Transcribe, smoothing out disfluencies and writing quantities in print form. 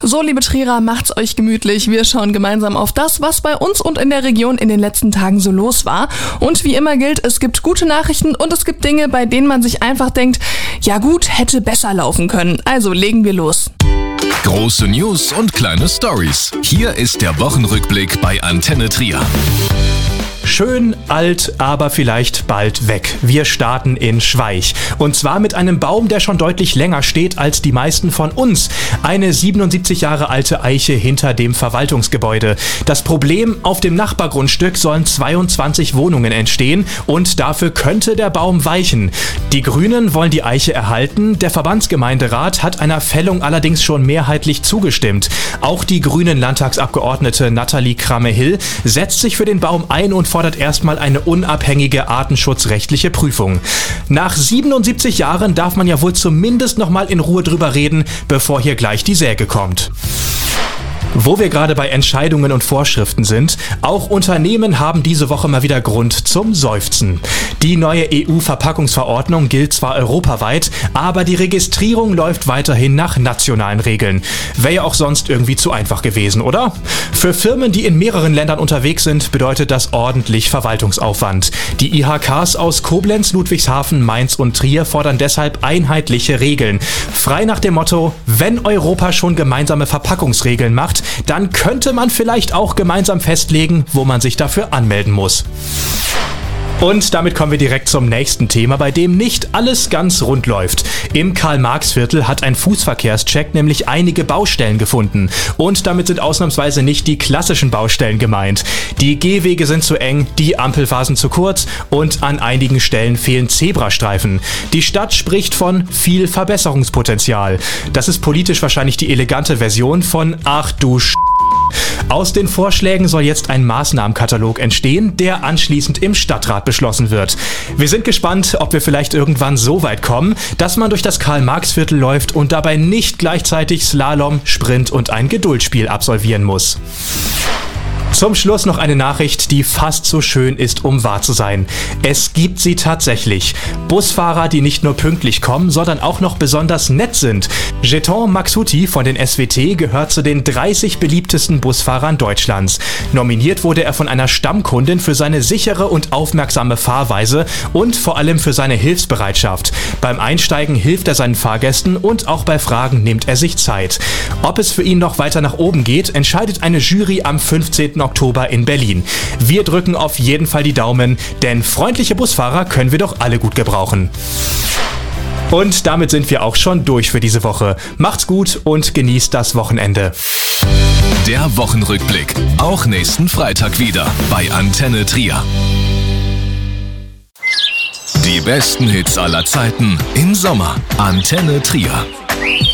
So, liebe Trierer, macht's euch gemütlich. Wir schauen gemeinsam auf das, was bei uns und in der Region in den letzten Tagen so los war. Und wie immer gilt, es gibt gute Nachrichten und es gibt Dinge, bei denen man sich einfach denkt, ja gut, hätte besser laufen können. Also legen wir los. Große News und kleine Stories. Hier ist der Wochenrückblick bei Antenne Trier. Schön, alt, aber vielleicht bald weg. Wir starten in Schweich. Und zwar mit einem Baum, der schon deutlich länger steht als die meisten von uns. Eine 77 Jahre alte Eiche hinter dem Verwaltungsgebäude. Das Problem, auf dem Nachbargrundstück sollen 22 Wohnungen entstehen und dafür könnte der Baum weichen. Die Grünen wollen die Eiche erhalten. Der Verbandsgemeinderat hat einer Fällung allerdings schon mehrheitlich zugestimmt. Auch die grünen Landtagsabgeordnete Nathalie Kramme-Hill setzt sich für den Baum ein und fordert erstmal eine unabhängige artenschutzrechtliche Prüfung. Nach 77 Jahren darf man ja wohl zumindest noch mal in Ruhe drüber reden, bevor hier gleich die Säge kommt. Wo wir gerade bei Entscheidungen und Vorschriften sind, auch Unternehmen haben diese Woche mal wieder Grund zum Seufzen. Die neue EU-Verpackungsverordnung gilt zwar europaweit, aber die Registrierung läuft weiterhin nach nationalen Regeln. Wäre ja auch sonst irgendwie zu einfach gewesen, oder? Für Firmen, die in mehreren Ländern unterwegs sind, bedeutet das ordentlich Verwaltungsaufwand. Die IHKs aus Koblenz, Ludwigshafen, Mainz und Trier fordern deshalb einheitliche Regeln. Frei nach dem Motto, wenn Europa schon gemeinsame Verpackungsregeln macht, dann könnte man vielleicht auch gemeinsam festlegen, wo man sich dafür anmelden muss. Und damit kommen wir direkt zum nächsten Thema, bei dem nicht alles ganz rund läuft. Im Karl-Marx-Viertel hat ein Fußverkehrscheck nämlich einige Baustellen gefunden. Und damit sind ausnahmsweise nicht die klassischen Baustellen gemeint. Die Gehwege sind zu eng, die Ampelphasen zu kurz und an einigen Stellen fehlen Zebrastreifen. Die Stadt spricht von viel Verbesserungspotenzial. Das ist politisch wahrscheinlich die elegante Version von Ach du Sch***. Aus den Vorschlägen soll jetzt ein Maßnahmenkatalog entstehen, der anschließend im Stadtrat beschlossen wird. Wir sind gespannt, ob wir vielleicht irgendwann so weit kommen, dass man durch das Karl-Marx-Viertel läuft und dabei nicht gleichzeitig Slalom, Sprint und ein Geduldsspiel absolvieren muss. Zum Schluss noch eine Nachricht, die fast so schön ist, um wahr zu sein. Es gibt sie tatsächlich. Busfahrer, die nicht nur pünktlich kommen, sondern auch noch besonders nett sind. Jeton Maxuti von den SWT gehört zu den 30 beliebtesten Busfahrern Deutschlands. Nominiert wurde er von einer Stammkundin für seine sichere und aufmerksame Fahrweise und vor allem für seine Hilfsbereitschaft. Beim Einsteigen hilft er seinen Fahrgästen und auch bei Fragen nimmt er sich Zeit. Ob es für ihn noch weiter nach oben geht, entscheidet eine Jury am 15. Oktober in Berlin. Wir drücken auf jeden Fall die Daumen, denn freundliche Busfahrer können wir doch alle gut gebrauchen. Und damit sind wir auch schon durch für diese Woche. Macht's gut und genießt das Wochenende. Der Wochenrückblick, auch nächsten Freitag wieder bei Antenne Trier. Die besten Hits aller Zeiten im Sommer. Antenne Trier.